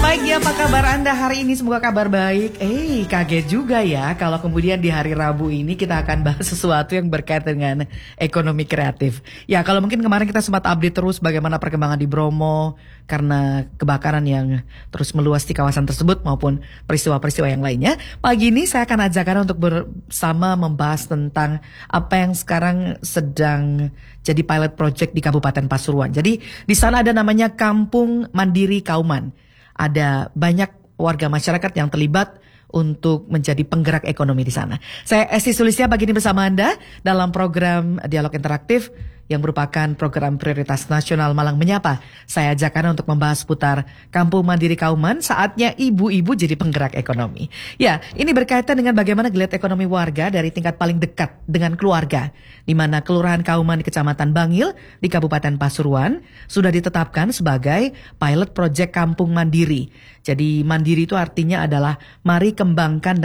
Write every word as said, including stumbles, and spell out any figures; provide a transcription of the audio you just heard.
pagi, apa kabar Anda hari ini? Semoga kabar baik. Eh, kaget juga ya kalau kemudian di hari Rabu ini kita akan bahas sesuatu yang berkaitan dengan ekonomi kreatif. Ya, kalau mungkin kemarin kita sempat update terus bagaimana perkembangan di Bromo karena kebakaran yang terus meluas di kawasan tersebut maupun peristiwa-peristiwa yang lainnya. Pagi ini saya akan ajak Anda untuk bersama membahas tentang apa yang sekarang sedang jadi pilot project di Kabupaten Pasuruan. Jadi di sana ada namanya Kampung Mandiri Kauman. Ada banyak warga masyarakat yang terlibat untuk menjadi penggerak ekonomi di sana. Saya Esti Sulistya pagi ini bersama Anda dalam program Dialog Interaktif yang merupakan program prioritas nasional Malang Menyapa. Saya ajak Anda untuk membahas putar Kampung Mandiri Kauman, saatnya ibu-ibu jadi penggerak ekonomi. Ya, ini berkaitan dengan bagaimana geliat ekonomi warga dari tingkat paling dekat dengan keluarga, di mana Kelurahan Kauman di Kecamatan Bangil di Kabupaten Pasuruan sudah ditetapkan sebagai pilot project Kampung Mandiri. Jadi mandiri itu artinya adalah mari kembangkan